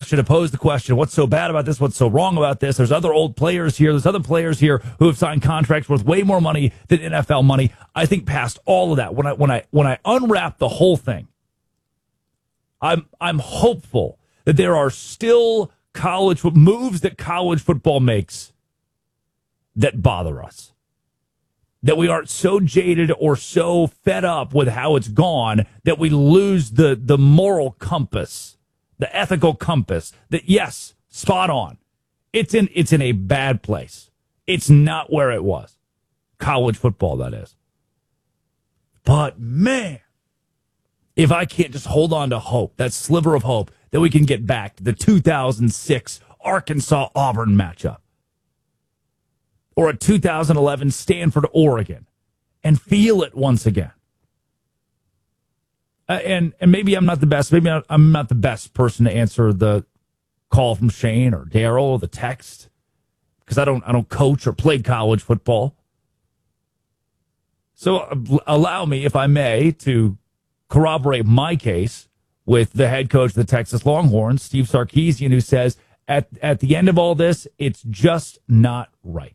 question, to pose the question, what's so bad about this? What's so wrong about this? There's other old players here. There's other players here who have signed contracts worth way more money than NFL money. I think past all of that, when I unwrap the whole thing, I'm hopeful that there are still college moves that college football makes that bother us. That we aren't so jaded or so fed up with how it's gone that we lose the moral compass, the ethical compass. That, yes, spot on. It's in a bad place. It's not where it was. College football, that is. But, man, if I can't just hold on to hope, that sliver of hope, that we can get back to the 2006 Arkansas-Auburn matchup, or a 2011 Stanford-Oregon, and feel it once again. And maybe I'm not the best. Maybe I'm not the best person to answer the call from Shane or Daryl or the text, because I don't coach or play college football. So allow me, if I may, to corroborate my case with the head coach of the Texas Longhorns, Steve Sarkisian, who says at the end of all this, it's just not right.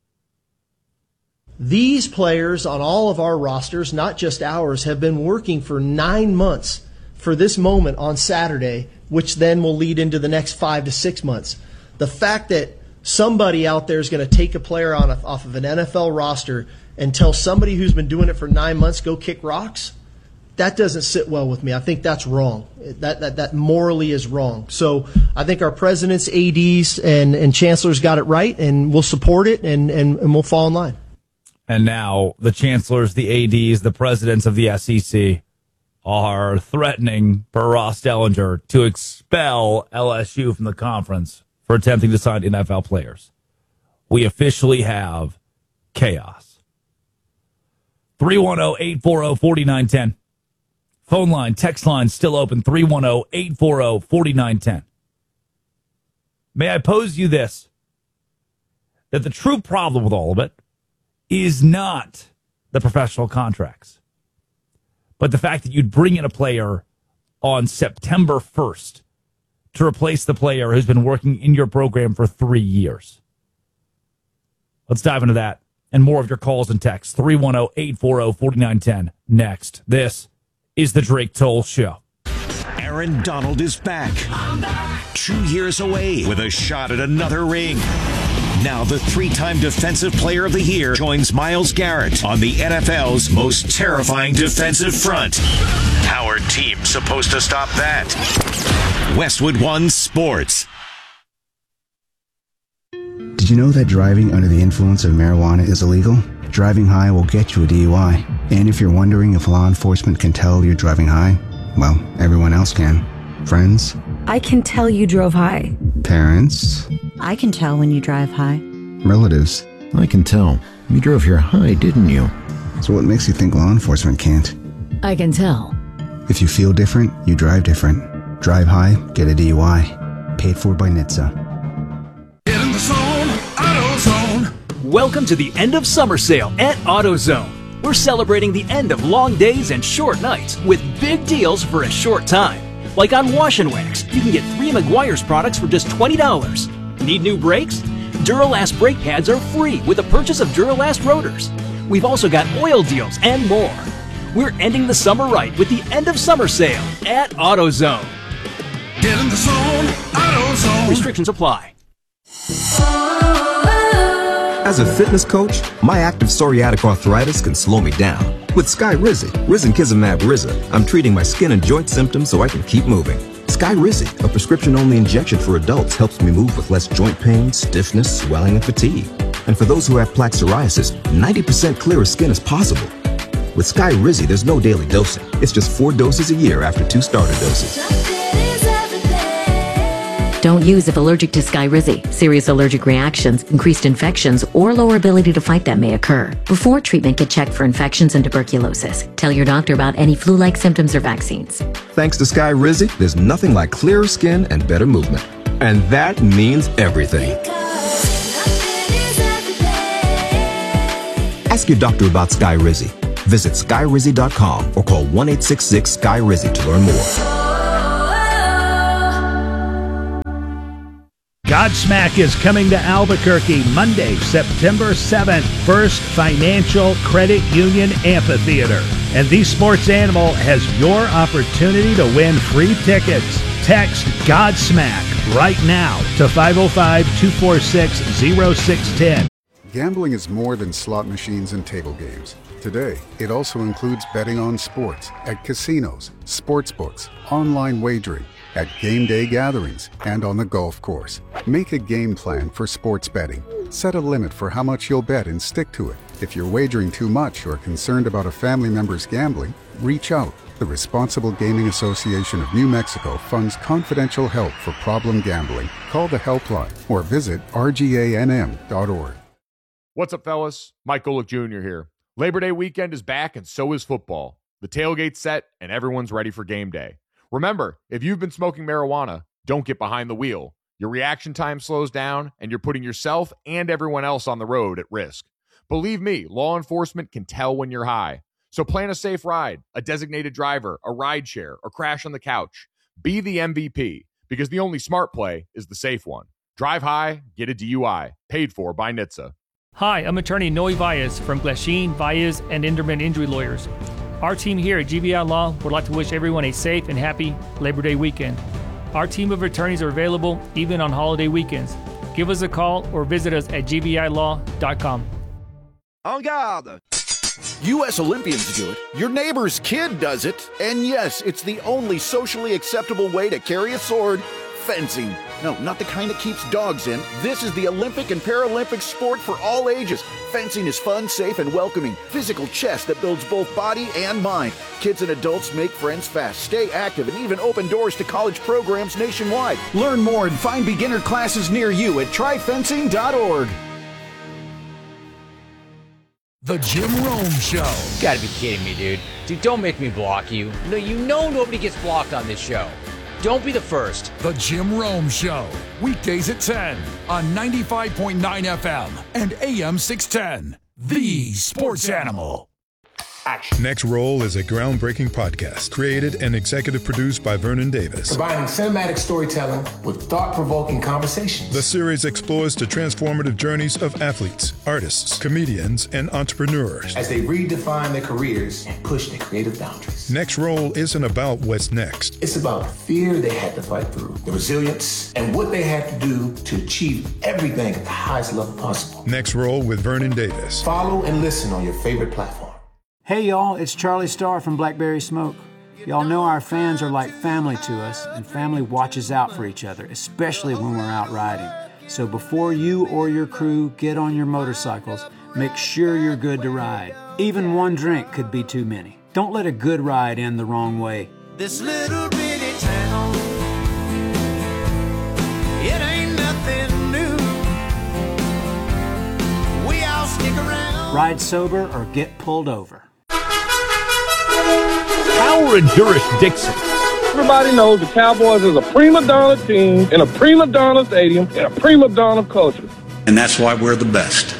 These players on all of our rosters, not just ours, have been working for 9 months for this moment on Saturday, which then will lead into the next 5 to 6 months. The fact that somebody out there is going to take a player off of an NFL roster and tell somebody who's been doing it for 9 months, go kick rocks, that doesn't sit well with me. I think that's wrong. That morally is wrong. So I think our presidents, ADs, and chancellors got it right, and we'll support it, and we'll fall in line. And now the chancellors, the ADs, the presidents of the SEC are threatening, per Ross Dellinger, to expel LSU from the conference for attempting to sign NFL players. We officially have chaos. 310-840-4910. Phone line, text line still open, 310-840-4910. May I pose you this? That the true problem with all of it is not the professional contracts, but the fact that you'd bring in a player on September 1st to replace the player who's been working in your program for 3 years. Let's dive into that and more of your calls and texts. 310-840-4910 next. This is the Drake Toll Show. Aaron Donald is back. 2 years away with a shot at another ring. Now the three-time Defensive Player of the Year joins Myles Garrett on the NFL's most terrifying defensive front. How are teams supposed to stop that? Westwood One Sports. Did you know that driving under the influence of marijuana is illegal? Driving high will get you a DUI. And if you're wondering if law enforcement can tell you're driving high, well, everyone else can. Friends? I can tell you drove high. Parents? I can tell when you drive high. Relatives? I can tell. You drove here high, didn't you? So what makes you think law enforcement can't? I can tell. If you feel different, you drive different. Drive high, get a DUI. Paid for by NHTSA. Get in the zone, AutoZone. Welcome to the end of summer sale at AutoZone. We're celebrating the end of long days and short nights with big deals for a short time. Like on Wash and Wax, you can get 3 Meguiar's products for just $20. Need new brakes? Duralast brake pads are free with the purchase of Duralast rotors. We've also got oil deals and more. We're ending the summer right with the end of summer sale at AutoZone. Get in the zone, AutoZone. Restrictions apply. As a fitness coach, my active psoriatic arthritis can slow me down. With Skyrizi, Risankizumab Riza, I'm treating my skin and joint symptoms so I can keep moving. Skyrizi, a prescription-only injection for adults, helps me move with less joint pain, stiffness, swelling, and fatigue. And for those who have plaque psoriasis, 90% clearer skin is possible. With Skyrizi, there's no daily dosing. It's just 4 doses a year after 2 starter doses. Don't use if allergic to Skyrizi. Serious allergic reactions, increased infections, or lower ability to fight them may occur. Before treatment, get checked for infections and tuberculosis. Tell your doctor about any flu-like symptoms or vaccines. Thanks to Skyrizi, there's nothing like clearer skin and better movement. And that means everything. Ask your doctor about Skyrizi. Visit Skyrizi.com or call 1-866-SKY-RIZI to learn more. Godsmack is coming to Albuquerque Monday, September 7th. First Financial Credit Union Amphitheater. And The Sports Animal has your opportunity to win free tickets. Text Godsmack right now to 505-246-0610. Gambling is more than slot machines and table games. Today, it also includes betting on sports at casinos, sports books, online wagering, at game day gatherings, and on the golf course. Make a game plan for sports betting. Set a limit for how much you'll bet and stick to it. If you're wagering too much or concerned about a family member's gambling, reach out. The Responsible Gaming Association of New Mexico funds confidential help for problem gambling. Call the helpline or visit rganm.org. What's up, fellas? Mike Golick Jr. here. Labor Day weekend is back, and so is football. The tailgate's set, and everyone's ready for game day. Remember, if you've been smoking marijuana, don't get behind the wheel. Your reaction time slows down, and you're putting yourself and everyone else on the road at risk. Believe me, law enforcement can tell when you're high. So plan a safe ride, a designated driver, a ride share, or crash on the couch. Be the MVP, because the only smart play is the safe one. Drive high, get a DUI. Paid for by NHTSA. Hi, I'm attorney Noe Valles from Glasheen, Valles, and Inderman Injury Lawyers. Our team here at GVI Law would like to wish everyone a safe and happy Labor Day weekend. Our team of attorneys are available even on holiday weekends. Give us a call or visit us at gvilaw.com. En garde! U.S. Olympians do it, your neighbor's kid does it, and yes, it's the only socially acceptable way to carry a sword, fencing. No, not the kind that keeps dogs in. This is the Olympic and Paralympic sport for all ages. Fencing is fun, safe, and welcoming. Physical chess that builds both body and mind. Kids and adults make friends fast, stay active, and even open doors to college programs nationwide. Learn more and find beginner classes near you at tryfencing.org. The Jim Rome Show. You gotta be kidding me, dude. Dude, don't make me block you. No, you know nobody gets blocked on this show. Don't be the first. The Jim Rome Show. Weekdays at 10 on 95.9 FM and AM 610. The Sports Animal. Action. Next Roll is a groundbreaking podcast created and executive produced by Vernon Davis. Combining cinematic storytelling with thought-provoking conversations. The series explores the transformative journeys of athletes, artists, comedians, and entrepreneurs as they redefine their careers and push their creative boundaries. Next Roll isn't about what's next. It's about the fear they had to fight through, the resilience, and what they had to do to achieve everything at the highest level possible. Next Roll with Vernon Davis. Follow and listen on your favorite platform. Hey y'all, it's Charlie Starr from Blackberry Smoke. Y'all know our fans are like family to us, and family watches out for each other, especially when we're out riding. So before you or your crew get on your motorcycles, make sure you're good to ride. Even one drink could be too many. Don't let a good ride end the wrong way. This little bitty town, it ain't nothing new. We all stick around. Ride sober or get pulled over. Howard Jurisdiction. Everybody knows the Cowboys is a prima donna team in a prima donna stadium in a prima donna culture. And that's why we're the best.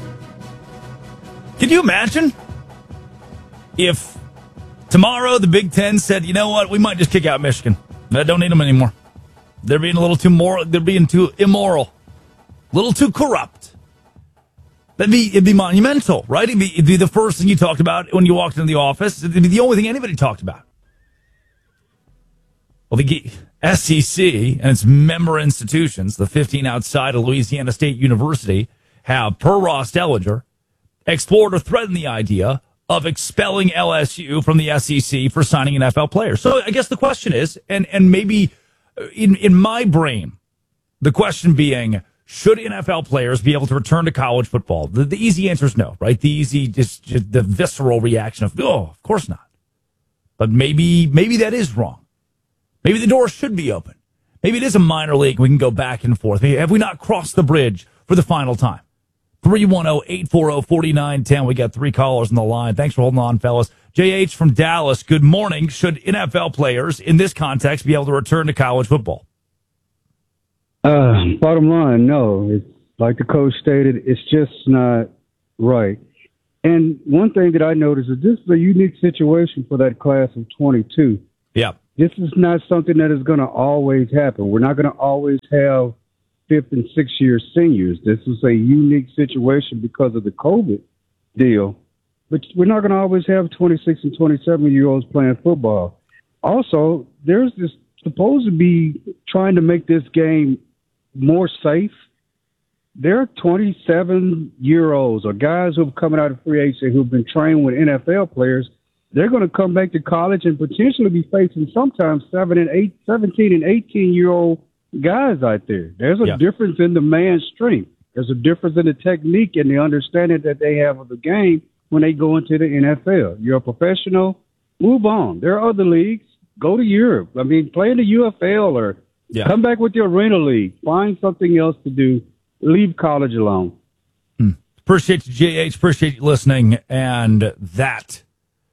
Can you imagine if tomorrow the Big Ten said, you know what, we might just kick out Michigan. I don't need them anymore. They're being a little too moral. They're being too immoral. A little too corrupt. It'd be monumental, right? It'd be the first thing you talked about when you walked into the office. It'd be the only thing anybody talked about. Well, the SEC and its member institutions, the 15 outside of Louisiana State University, have, per Ross Dellinger, explored or threatened the idea of expelling LSU from the SEC for signing NFL players. So I guess the question is, and maybe in my brain, the question being, should NFL players be able to return to college football? The easy answer is no, right? The easy, just the visceral reaction of, oh, of course not. But maybe that is wrong. Maybe the door should be open. Maybe it is a minor league. We can go back and forth. Have we not crossed the bridge for the final time? 310-840-4910. We got 3 callers on the line. Thanks for holding on, fellas. JH from Dallas, good morning. Should NFL players in this context be able to return to college football? Bottom line, no. It's like the coach stated, it's just not right. And one thing that I noticed is this is a unique situation for that class of 22. Yeah. This is not something that is going to always happen. We're not going to always have fifth and sixth year seniors. This is a unique situation because of the COVID deal. But we're not going to always have 26 and 27-year-olds playing football. Also, there's this supposed to be trying to make this game more safe. There are 27-year-olds or guys who are coming out of free agency who've been trained with NFL players. They're going to come back to college and potentially be facing sometimes 17 and 18-year-old guys out there. There's a difference in the man's strength. There's a difference in the technique and the understanding that they have of the game when they go into the NFL. You're a professional, move on. There are other leagues. Go to Europe. I mean, play in the UFL or come back with the Arena League. Find something else to do. Leave college alone. Appreciate you, JH. Appreciate you listening. And that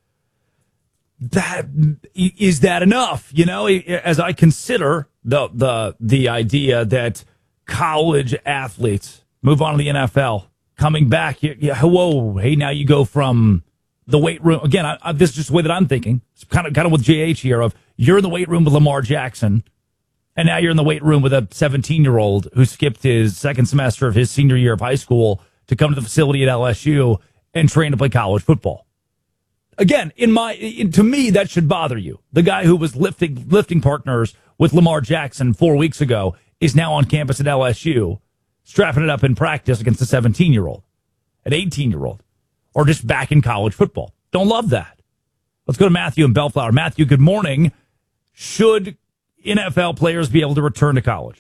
is that enough? You know, as I consider the idea that college athletes move on to the NFL, coming back, hey, now you go from the weight room again. This is just the way that I'm thinking. It's kind of with JH here. Of you're in the weight room with Lamar Jackson, and now you're in the weight room with a 17-year-old who skipped his second semester of his senior year of high school to come to the facility at LSU and train to play college football. Again, to me, that should bother you. The guy who was lifting partners with Lamar Jackson 4 weeks ago is now on campus at LSU, strapping it up in practice against a 17-year-old, an 18-year-old, or just back in college football. Don't love that. Let's go to Matthew in Bellflower. Matthew, good morning. Should NFL players be able to return to college?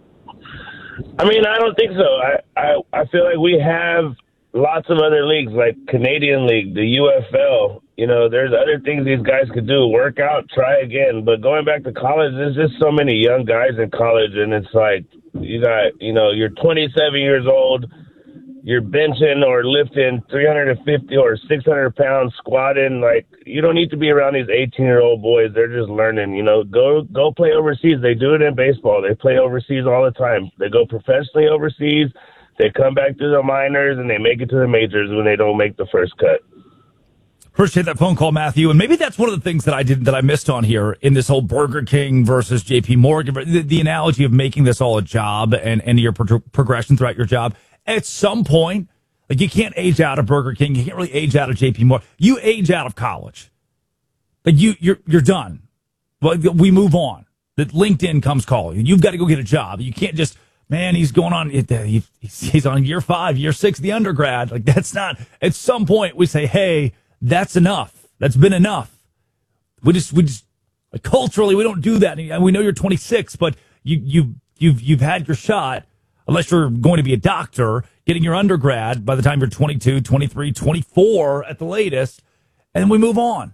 I mean, I don't think so. I feel like we have lots of other leagues like Canadian League, the UFL. You know, there's other things these guys could do. Work out, try again. But going back to college, there's just so many young guys in college, and it's like you're 27 years old, you're benching or lifting 350 or 600 pounds, squatting. Like, you don't need to be around these 18-year-old boys. They're just learning. You know, go play overseas. They do it in baseball. They play overseas all the time. They go professionally overseas. They come back to the minors, and they make it to the majors when they don't make the first cut. Appreciate that phone call, Matthew. And maybe that's one of the things that I missed on here in this whole Burger King versus JP Morgan, the analogy of making this all a job and your progression throughout your job. At some point, like, you can't age out of Burger King. You can't really age out of JP Morgan. You age out of college. Like, you're done. Well, we move on. That LinkedIn comes calling. You've got to go get a job. You can't just, man, he's going on, he's on year 5, year 6, the undergrad. Like, that's not, at some point we say, hey, that's enough. That's been enough. We just like, culturally, we don't do that. And we know you're 26, but you've had your shot, unless you're going to be a doctor, getting your undergrad by the time you're 22, 23, 24 at the latest, and then we move on.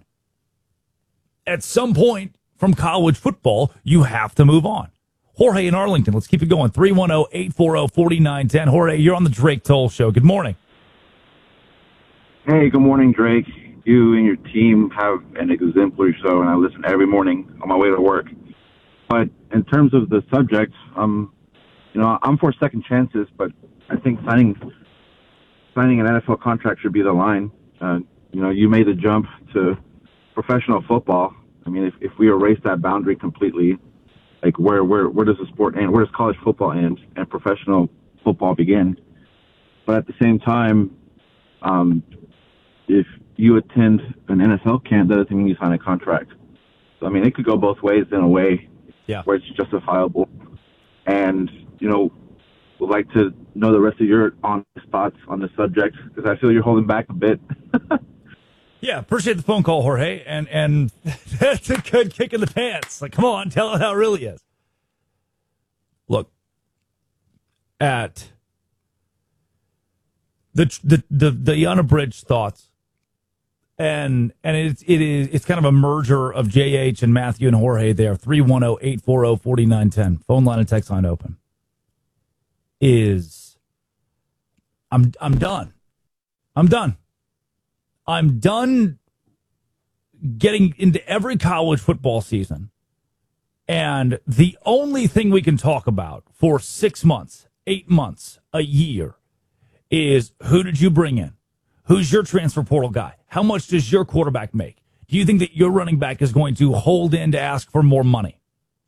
At some point from college football, you have to move on. Jorge in Arlington, let's keep it going. 310-840-4910. Jorge, you're on the Drake Toll Show. Good morning. Hey, good morning, Drake. You and your team have an exemplary show, and I listen every morning on my way to work. But in terms of the subject, I'm for second chances, but I think signing an NFL contract should be the line. You made the jump to professional football. I mean, if we erase that boundary completely, like where does the sport end? Where does college football end and professional football begin? But at the same time, if you attend an NFL camp, that doesn't mean you sign a contract. So, I mean, it could go both ways in a way where it's justifiable. And, would like to know the rest of your honest thoughts on the subject, because I feel you're holding back a bit. Yeah, appreciate the phone call, Jorge. And that's a good kick in the pants. Like, come on, tell it how it really is. Look, at the unabridged thoughts, and it's kind of a merger of JH and Matthew and Jorge there. 310-840-4910. Phone line and text line open. I'm done. I'm done. I'm done getting into every college football season, and the only thing we can talk about for 6 months, 8 months, a year is who did you bring in? Who's your transfer portal guy? How much does your quarterback make? Do you think that your running back is going to hold in to ask for more money?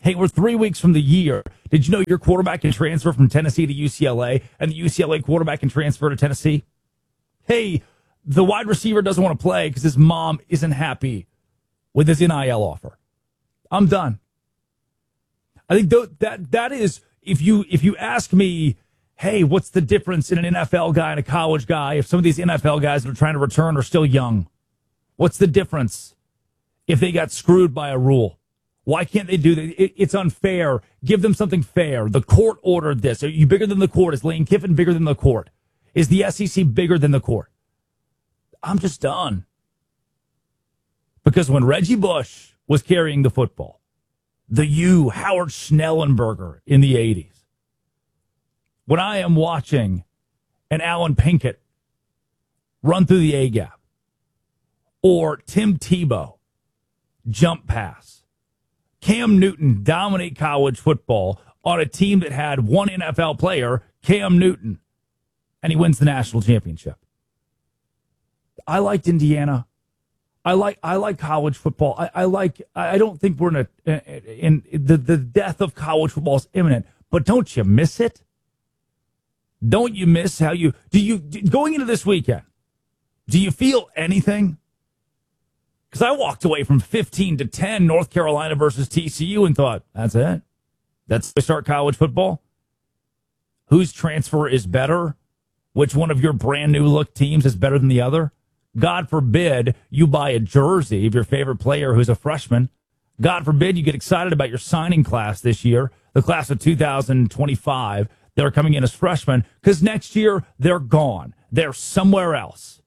Hey, we're 3 weeks from the year. Did you know your quarterback can transfer from Tennessee to UCLA and the UCLA quarterback can transfer to Tennessee? Hey, the wide receiver doesn't want to play because his mom isn't happy with his NIL offer. I'm done. I think that is, if you ask me, hey, what's the difference in an NFL guy and a college guy? If some of these NFL guys that are trying to return are still young, what's the difference if they got screwed by a rule? Why can't they do that? It's unfair. Give them something fair. The court ordered this. Are you bigger than the court? Is Lane Kiffin bigger than the court? Is the SEC bigger than the court? I'm just done. Because when Reggie Bush was carrying the football, Howard Schnellenberger in the 80s, when I am watching an Alan Pinkett run through the A-gap or Tim Tebow jump pass, Cam Newton dominate college football on a team that had one NFL player, Cam Newton, and he wins the national championship. I liked Indiana. I like college football. I don't think we're in the death of college football is imminent, but don't you miss it? Don't you miss how going into this weekend, do you feel anything? Because I walked away from 15-10 North Carolina versus TCU and thought, that's it. That's the start college football. Whose transfer is better? Which one of your brand new look teams is better than the other? God forbid you buy a jersey of your favorite player who's a freshman. God forbid you get excited about your signing class this year, the class of 2025 that are coming in as freshmen, because next year they're gone. They're somewhere else.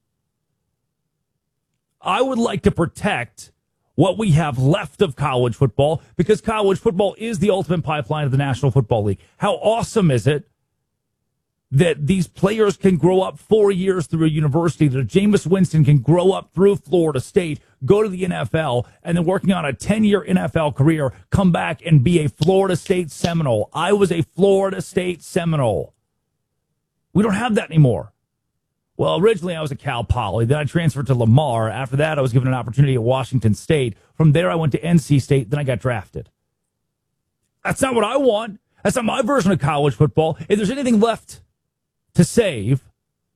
I would like to protect what we have left of college football because college football is the ultimate pipeline of the National Football League. How awesome is it that these players can grow up 4 years through a university, that Jameis Winston can grow up through Florida State, go to the NFL, and then working on a 10-year NFL career, come back and be a Florida State Seminole. I was a Florida State Seminole. We don't have that anymore. Well, originally I was at Cal Poly. Then I transferred to Lamar. After that, I was given an opportunity at Washington State. From there, I went to NC State. Then I got drafted. That's not what I want. That's not my version of college football. If there's anything left to save,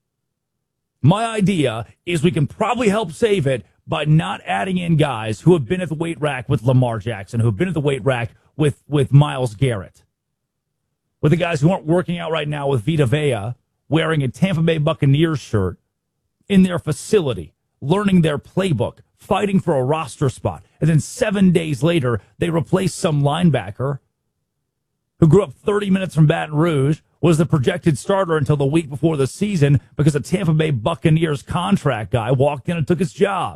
my idea is we can probably help save it by not adding in guys who have been at the weight rack with Lamar Jackson, who have been at the weight rack with Myles Garrett, with the guys who aren't working out right now with Vita Vea, wearing a Tampa Bay Buccaneers shirt in their facility, learning their playbook, fighting for a roster spot. And then 7 days later, they replace some linebacker who grew up 30 minutes from Baton Rouge, was the projected starter until the week before the season because a Tampa Bay Buccaneers contract guy walked in and took his job.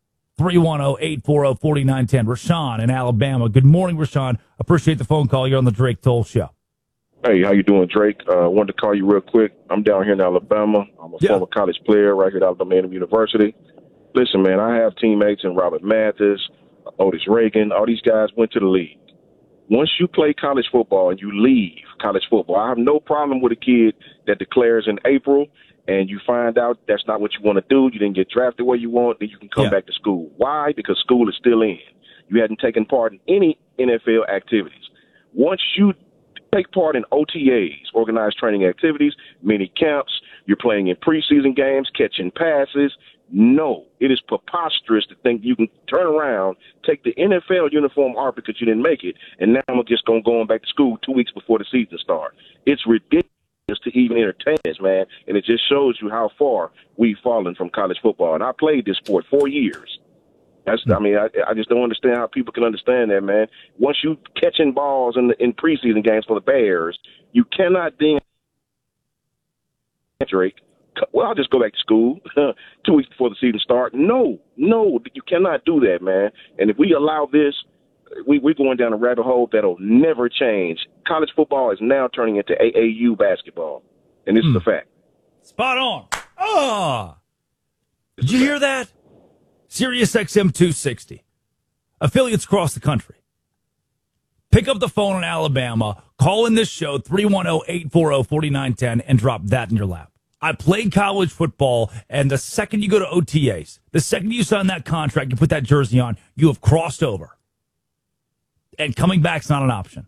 310-840-4910. Rashawn in Alabama. Good morning, Rashawn. Appreciate the phone call. You're on the Drake Toll Show. Hey, how you doing, Drake? Wanted to call you real quick. I'm down here in Alabama. I'm a former college player right here at Alabama University. Listen, man, I have teammates in Robert Mathis, Otis Reagan. All these guys went to the league. Once you play college football and you leave college football, I have no problem with a kid that declares in April and you find out that's not what you want to do. You didn't get drafted where you want, then you can come back to school. Why? Because school is still in. You hadn't taken part in any NFL activities. Once you take part in OTAs, organized training activities, mini camps, you're playing in preseason games, catching passes. No, it is preposterous to think you can turn around, take the NFL uniform off because you didn't make it, and now I'm just going back to school 2 weeks before the season starts. It's ridiculous to even entertain this, man, and it just shows you how far we've fallen from college football. And I played this sport 4 years. I just don't understand how people can understand that, man. Once you catching balls in preseason games for the Bears, you cannot then, Drake, well, I'll just go back to school 2 weeks before the season starts. No, you cannot do that, man. And if we allow this, we're going down a rabbit hole that'll never change. College football is now turning into AAU basketball, and this is a fact. Spot on. Oh, did you hear that? Sirius XM 260. Affiliates across the country. Pick up the phone in Alabama, call in this show, 310-840-4910, and drop that in your lap. I played college football, and the second you go to OTAs, the second you sign that contract, you put that jersey on, you have crossed over. and coming back's not an option.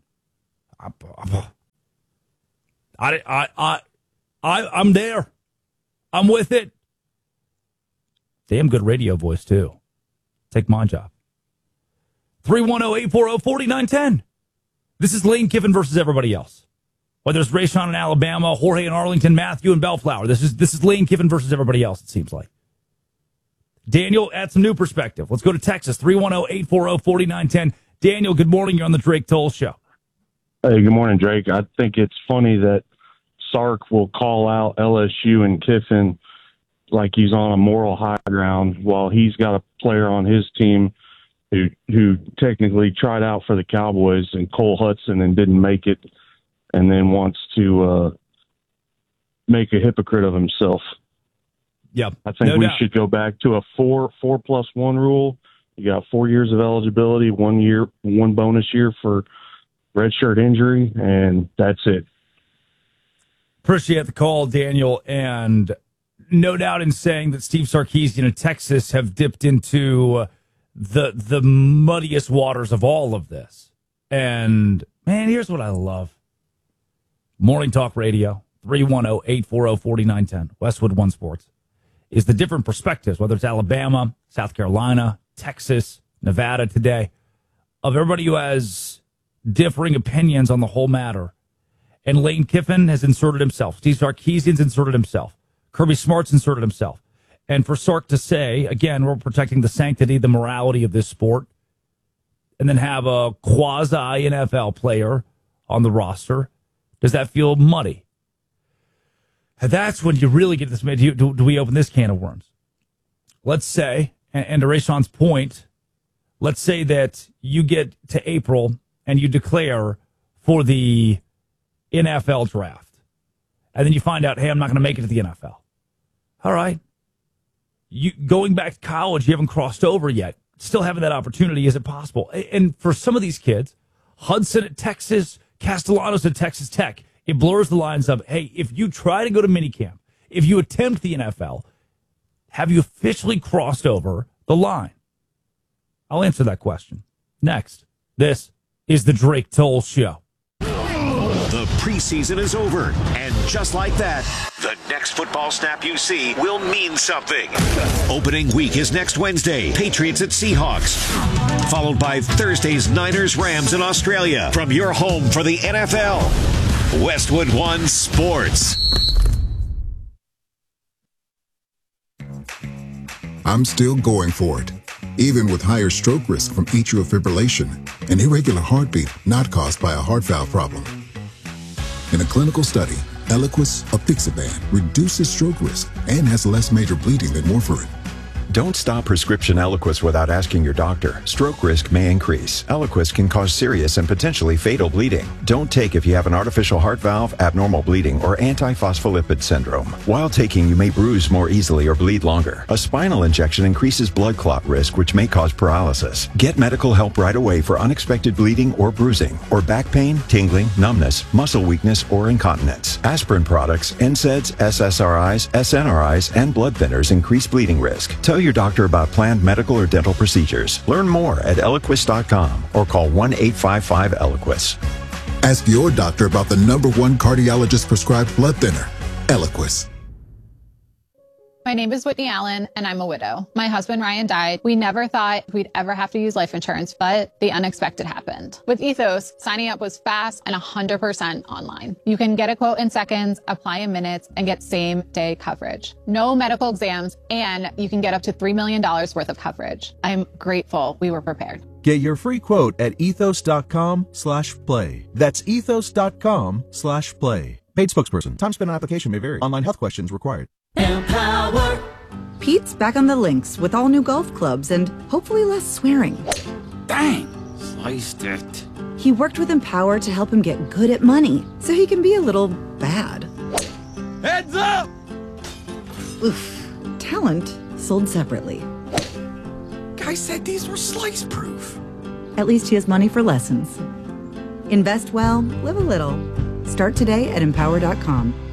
I'm there. I'm with it. Damn good radio voice, too. Take my job. 310-840-4910. This is Lane Kiffin versus everybody else. Whether it's Rayshawn in Alabama, Jorge in Arlington, Matthew in Bellflower. This is Lane Kiffin versus everybody else, it seems like. Daniel, add some new perspective. Let's go to Texas, 310-840-4910. Daniel, good morning. You're on the Drake Toll Show. Hey, good morning, Drake. I think it's funny that Sark will call out LSU and Kiffin like he's on a moral high ground while he's got a player on his team who technically tried out for the Cowboys and Cole Hudson and didn't make it and then wants to make a hypocrite of himself. Yep. I think we should go back to a 4+1 rule. You got 4 years of eligibility, 1 year, one bonus year for redshirt injury, and that's it. Appreciate the call, Daniel, and no doubt in saying that Steve Sarkisian and Texas have dipped into the muddiest waters of all of this. And, man, here's what I love. Morning Talk Radio, 310-840-4910, Westwood One Sports, is the different perspectives, whether it's Alabama, South Carolina, Texas, Nevada today, of everybody who has differing opinions on the whole matter. And Lane Kiffin has inserted himself. Steve Sarkisian's inserted himself. Kirby Smart's inserted himself. And for Sark to say, again, we're protecting the sanctity, the morality of this sport, and then have a quasi-NFL player on the roster, does that feel muddy? And that's when you really get this. Do we open this can of worms? Let's say, and to Rayshawn's point, let's say that you get to April and you declare for the NFL draft. And then you find out, hey, I'm not going to make it to the NFL. All right. You going back to college, you haven't crossed over yet. Still having that opportunity, is it possible? And for some of these kids, Hudson at Texas, Castellanos at Texas Tech, it blurs the lines of, hey, if you try to go to minicamp, if you attempt the NFL, have you officially crossed over the line? I'll answer that question next. This is the Drake Toll Show. The preseason is over, and just like that, the next football snap you see will mean something. Opening week is next Wednesday, Patriots at Seahawks, followed by Thursday's Niners Rams in Australia. From your home for the NFL, Westwood One Sports. I'm still going for it, even with higher stroke risk from atrial fibrillation, an irregular heartbeat not caused by a heart valve problem. In a clinical study, Eliquis apixaban reduces stroke risk and has less major bleeding than warfarin. Don't stop prescription Eliquis without asking your doctor. Stroke risk may increase. Eliquis can cause serious and potentially fatal bleeding. Don't take if you have an artificial heart valve, abnormal bleeding, or antiphospholipid syndrome. While taking, you may bruise more easily or bleed longer. A spinal injection increases blood clot risk, which may cause paralysis. Get medical help right away for unexpected bleeding or bruising, or back pain, tingling, numbness, muscle weakness, or incontinence. Aspirin products, NSAIDs, SSRIs, SNRIs, and blood thinners increase bleeding risk. Tell your doctor about planned medical or dental procedures. Learn more at Eliquis.com or call 1-855-ELIQUIS. Ask your doctor about the #1 cardiologist prescribed blood thinner, Eliquis. My name is Whitney Allen, and I'm a widow. My husband, Ryan, died. We never thought we'd ever have to use life insurance, but the unexpected happened. With Ethos, signing up was fast and 100% online. You can get a quote in seconds, apply in minutes, and get same-day coverage. No medical exams, and you can get up to $3 million worth of coverage. I'm grateful we were prepared. Get your free quote at ethos.com/play. That's ethos.com/play. Paid spokesperson. Time spent on application may vary. Online health questions required. Empower. Pete's back on the links with all new golf clubs and hopefully less swearing. Dang, sliced it. He worked with Empower to help him get good at money so he can be a little bad. Heads up! Oof. Talent sold separately. Guy said these were slice proof. At least he has money for lessons. Invest well, live a little. Start today at Empower.com.